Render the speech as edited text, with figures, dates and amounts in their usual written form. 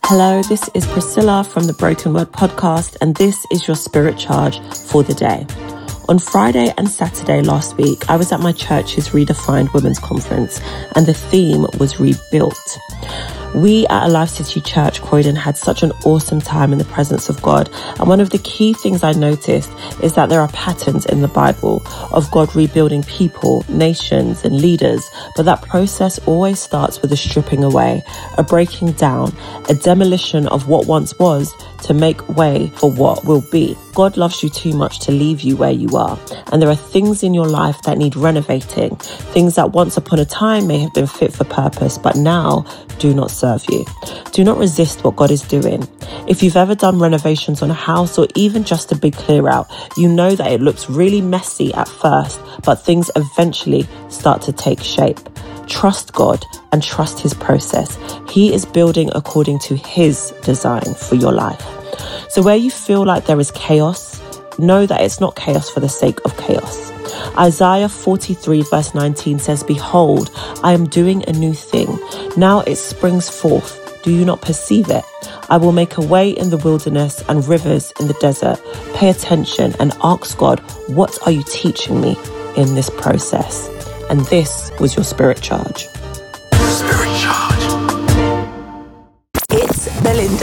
Hello, this is Priscilla from the Broken Word Podcast, and this is your spirit charge for the day. On Friday and Saturday last week, I was at my church's Redefined Women's Conference, and the theme was Rebuilt. We at Alive City Church, Croydon, had such an awesome time in the presence of God. And one of the key things I noticed is that there are patterns in the Bible of God rebuilding people, nations, and leaders. But that process always starts with a stripping away, a breaking down, a demolition of what once was to make way for what will be. God loves you too much to leave you where you are. And there are things in your life that need renovating, things that once upon a time may have been fit for purpose, but now do not serve you. Do not resist what God is doing. If you've ever done renovations on a house or even just a big clear out, you know that it looks really messy at first, but things eventually start to take shape. Trust God and trust his process. He is building according to his design for your life. So where you feel like there is chaos, know that it's not chaos for the sake of chaos. Isaiah 43 verse 19 says, "Behold, I am doing a new thing. Now it springs forth. Do you not perceive it? I will make a way in the wilderness and rivers in the desert." Pay attention and ask God, what are you teaching me in this process? And this was your spirit charge.